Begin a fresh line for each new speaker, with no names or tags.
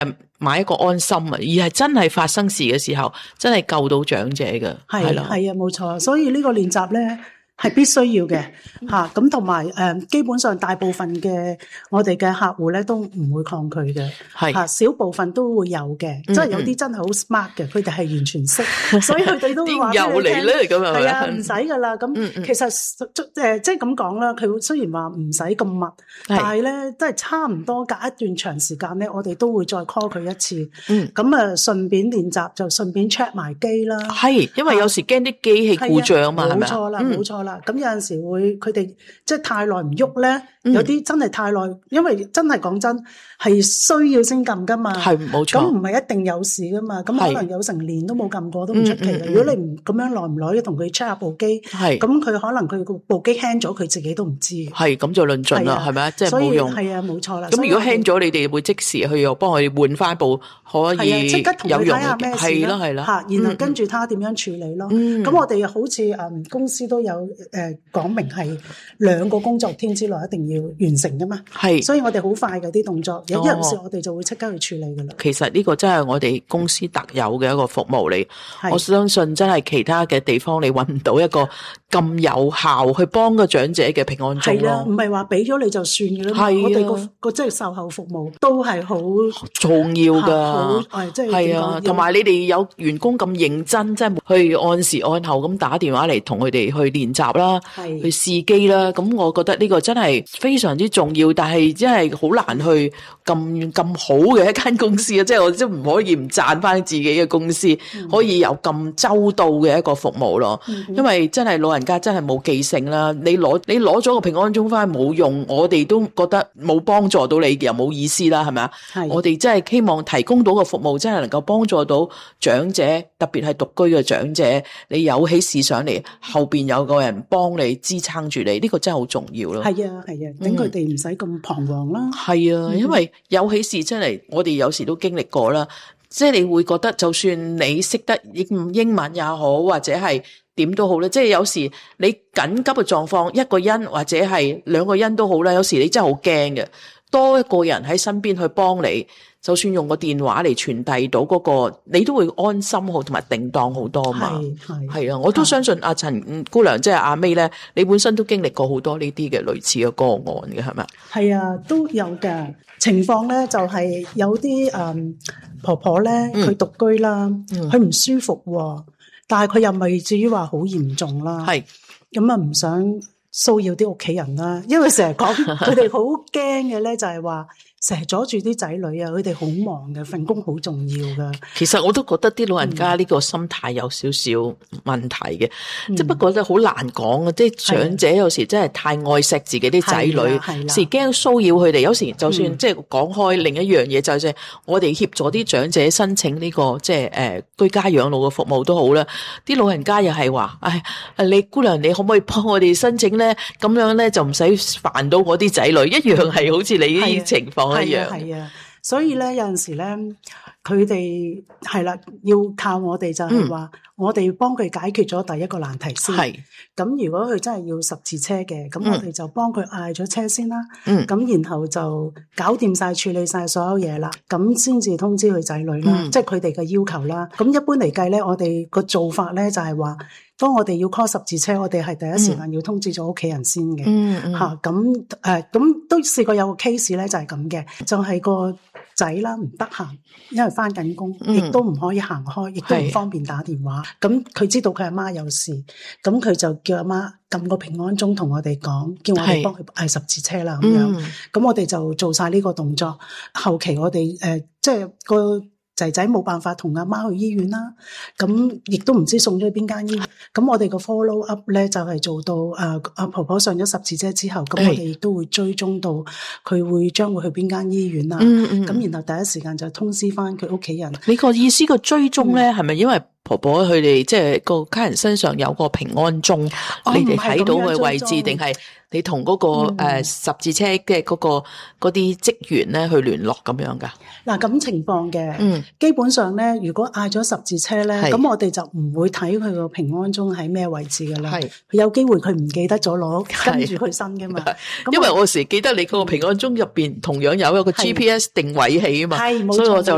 買一個安心啊，而係真係發生事嘅時候，真係救到長者嘅。
係啊，冇錯。所以呢個練習咧係必須要嘅吓，咁同埋基本上大部分嘅我哋嘅客戶咧都唔會抗拒嘅，係吓，少部分都會有嘅，即係有啲真係好 smart 嘅，佢哋係完全識，所以佢哋都會話
又嚟咧咁樣，
係啊，唔使噶啦。咁其實即係咁講啦，佢雖然話唔使咁密，但係咧都係差唔多隔一段長時間咧，我哋都會再 call 佢一次。咁啊，順便練習就順便 check 埋機啦。
係，因為有時驚啲機器故障啊嘛，係咪？
冇錯啦，冇錯啦。咁有陣時會佢哋即係太耐唔喐咧，有啲真係太耐，因為真係講真係需要先撳噶嘛，係冇錯。咁唔係一定有事噶嘛，咁可能有成年都冇撳過都唔出奇嘅。如果你唔咁樣耐唔耐同佢 check 下部機，咁佢可能佢部機輕咗，佢自己都唔知。係咁就論盡啦，係咪啊？即係冇用。係啊，冇錯啦。咁如果輕咗，你哋會即時去又幫佢換翻部可以即刻同佢睇下咩事啦，係啦係啦吓，然後跟住睇下點樣處理咯。咁我哋好似公司都有講明係2個工作天之內一定要完成噶嘛，係，所以我哋好快嘅啲動作，有時我哋就會即刻去處理噶啦。其實呢個真係我哋公司特有嘅一個服務嚟，我相信真係其他嘅地方你搵唔到一個咁有效去幫個長者嘅平安鐘咯。係啦，唔係話俾咗你就算嘅啦，我哋個即係售後服務都係好重要噶，係啊，同埋你哋有員工咁認真，即係去按時按候咁打電話嚟同佢哋去練習啦，去試機啦，咁我覺得呢個真係非常之重要，但係真係好難去咁好嘅一間公司啊！即係我都唔可以唔讚翻自己嘅公司，可以有咁周到嘅一個服務咯。因為真係老人家真係冇記性啦，你攞咗個平安鐘翻去冇用，我哋都覺得冇幫助到你，又冇意思啦，係咪啊？我哋真係希望提供到個服務，真係能夠幫助到長者，特別係獨居嘅長者，你有起事上嚟，後邊有個人幫你支撐住你，呢個真係好重要咯。係啊，係啊，等佢哋唔使咁彷徨啦。係啊，因為有起事真係，我哋有時都經歷過啦。即係你會覺得，就算你識得英文也好，或者係點都好咧。即係有時你緊急嘅狀況，一個人或者係2個人都好啦。有時你真係好驚嘅，多一個人喺身邊去幫你，就算用個電話嚟傳遞到嗰個，你都會安心好同埋定當好多嘛。係啊，我都相信阿陳姑娘即係阿 May 咧，你本身都經歷過好多呢啲嘅類似嘅個案嘅，係咪？係啊，都有嘅情況咧，就係有啲婆婆咧，佢獨居啦，佢唔舒服喎，但係佢又未至於話好嚴重啦。係咁啊，唔想騷擾啲屋企人啦，因為成日講佢哋好驚嘅咧，就係話成日阻住啲仔女啊，佢哋好忙嘅，份工好重要噶。其實我都覺得啲老人家呢個心態有少少問題嘅，即不過咧好難講啊。即係長者有時真係太愛錫自己啲仔女，有時驚騷擾佢哋。有時就算即係講開另一樣嘢，就係我哋協助啲長者申請呢個即係居家養老嘅服務都好啦。啲老人家又係話，你姑娘你可唔可以幫我哋申請咧？咁樣咧就唔使煩到我啲仔女，一樣係好似你呢啲情況。係啊，所以咧有陣時咧，佢哋係啦，要靠我哋就係話，我哋幫佢解決咗第一個難題先。係咁，如果佢真係要10字車嘅，咁我哋就幫佢嗌咗車先啦。咁然後就搞掂晒、處理晒所有嘢啦，咁先至通知佢仔女啦，即係佢哋嘅要求啦。咁一般嚟計咧，我哋個做法咧就係話，當我哋要 call 10字車，我哋係第一時間要通知咗屋企人先嘅。咁都試過有個 case 咧，就係咁嘅，就係個仔啦唔得閒，因為翻緊工，亦都唔可以行開，亦都唔方便打電話。咁佢知道佢阿媽有事，咁佢就叫阿媽撳個平安鐘同我哋講，叫我哋幫佢嗌10字車啦咁樣。咁我哋就做晒呢個動作。後期我哋即係個仔仔冇辦法同阿媽去醫院啦，咁亦都唔知送咗去邊間醫院。咁我哋個 follow up 咧就係做到阿婆婆上咗10字車之後，咁我哋亦都會追蹤到佢會將會去邊間醫院啦。咁然後第一時間就通知翻佢屋企人。你個意思個追蹤咧係咪因為婆婆佢哋即係個家人身上有個平安鐘，你哋睇到佢位置，定係你同嗰個10字車嘅嗰啲職員咧去聯絡咁樣噶？嗱，咁情況嘅，基本上咧，如果嗌咗10字車咧，咁我哋就唔會睇佢個平安鐘喺咩位置噶啦。係有機會佢唔記得咗攞，跟住佢身噶嘛。因為我時記得你個平安鐘入邊同樣有一個 GPS 定位器啊嘛，所以我就